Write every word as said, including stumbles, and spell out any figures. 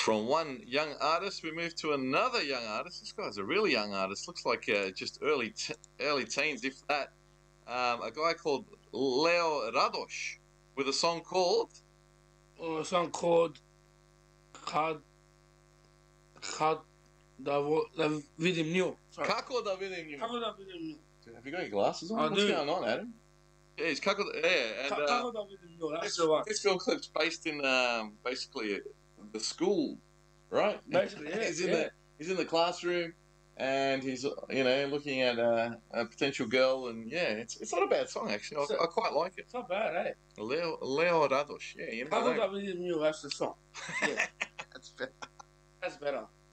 From one young artist, we move to another young artist. This guy's a really young artist. Looks like uh, just early t early teens, if that. Um, a guy called Leo Radosh with a song called... Uh, a song called Kad Kad da, vo, da vidim nju. Sorry. Kako da vidim nju. Kako da vidim nju. Have you got your glasses on? I What's do. going on, Adam? Yeah, it's Kako. Yeah, and Ka- uh, Kako da vidim nju. That's this, the one. this film clip's based in um, basically the school, right? Basically, yeah. he's in yeah. the he's in the classroom, and he's you know looking at a, a potential girl, and yeah, it's it's not a bad song actually. I, So- I quite like it. It's not bad, eh? Leo Leo Radosh, yeah, you Kako know. da vidim nju. That's the song. Yeah, That's fair. that's better.